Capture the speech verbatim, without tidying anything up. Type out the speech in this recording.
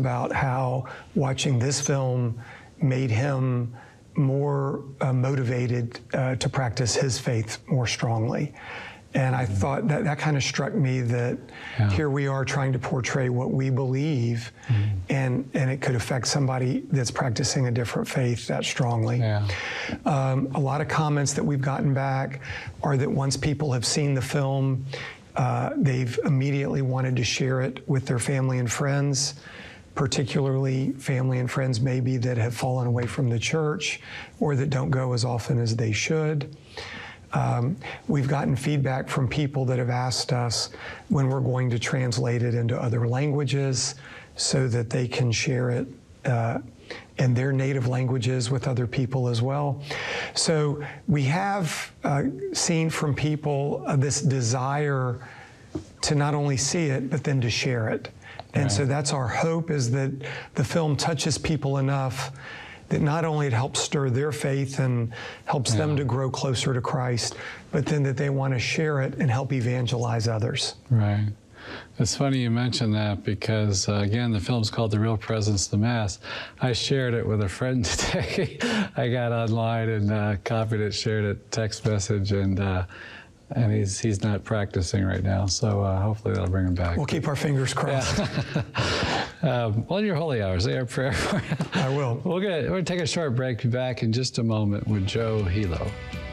about how watching this film made him more uh, motivated uh, to practice his faith more strongly. And I thought that that kind of struck me that yeah. here we are trying to portray what we believe, mm. and, and it could affect somebody that's practicing a different faith that strongly. Yeah. Um, a lot of comments that we've gotten back are that once people have seen the film, uh, they've immediately wanted to share it with their family and friends, particularly family and friends maybe that have fallen away from the church or that don't go as often as they should. Um, we've gotten feedback from people that have asked us when we're going to translate it into other languages so that they can share it uh, in their native languages with other people as well. So we have uh, seen from people uh, this desire to not only see it, but then to share it. And right. so that's our hope, is that the film touches people enough that not only it helps stir their faith and helps yeah. them to grow closer to Christ, but then that they want to share it and help evangelize others. Right. It's funny you mention that because, uh, again, the film's called The Real Presence of the Mass. I shared it with a friend today. I got online and uh, copied it, shared it, text message, and uh, and he's he's not practicing right now, so uh, hopefully that'll bring him back. We'll keep our fingers crossed. Yeah. um, well, in your holy hours, say our prayer for you. I will. We're gonna, we're gonna take a short break. Be back in just a moment with Joe Hilo.